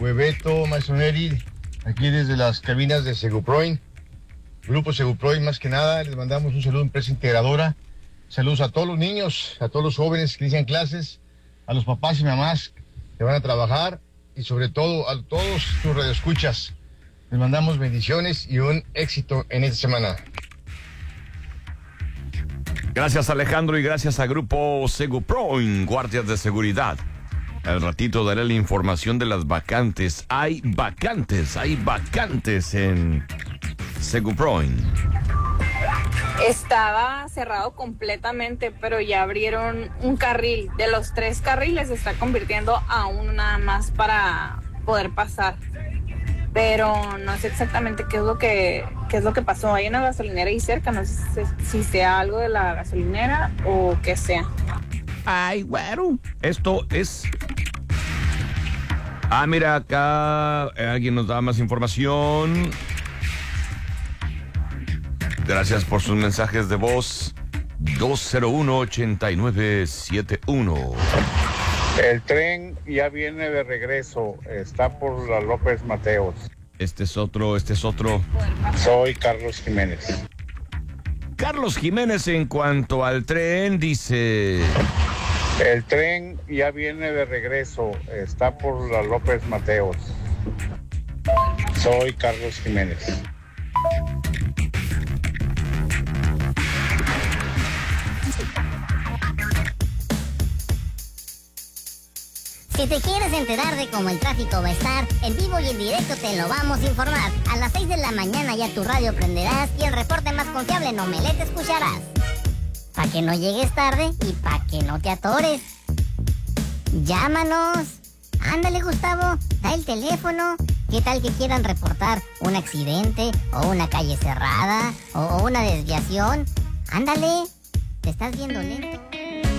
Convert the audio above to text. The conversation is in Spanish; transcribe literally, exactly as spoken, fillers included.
Bebeto, Maestro Neri, aquí desde las cabinas de Seguproin, Grupo Seguproin más que nada. Les mandamos un saludo a Empresa Integradora. Saludos a todos los niños, a todos los jóvenes que inician clases, a los papás y mamás que van a trabajar y sobre todo a todos tus radioescuchas. Les mandamos bendiciones y un éxito en esta semana. Gracias, Alejandro, y gracias a Grupo Seguproin, guardias de seguridad. Al ratito daré la información de las vacantes. Hay vacantes, hay vacantes en Seguproin. Estaba cerrado completamente, pero ya abrieron un carril. De los tres carriles se está convirtiendo a uno nada más para poder pasar. Pero no sé exactamente qué es lo que qué es lo que pasó. Hay una gasolinera ahí cerca, no sé si sea algo de la gasolinera o qué sea. Ay, güero. Esto es... Ah, mira, acá eh, alguien nos da más información. Gracias por sus mensajes de voz. dos cero uno, ocho nueve siete uno. El tren ya viene de regreso, está por la López Mateos. Este es otro, este es otro. Soy Carlos Jiménez. Carlos Jiménez, en cuanto al tren, dice... El tren ya viene de regreso, está por la López Mateos. Soy Carlos Jiménez. Si te quieres enterar de cómo el tráfico va a estar, en vivo y en directo te lo vamos a informar. A las seis de la mañana ya tu radio prenderás y el reporte más confiable en Omelette escucharás. Pa' que no llegues tarde y pa' que no te atores. Llámanos. Ándale, Gustavo, da el teléfono. ¿Qué tal que quieran reportar un accidente o una calle cerrada o una desviación? Ándale, te estás viendo lento.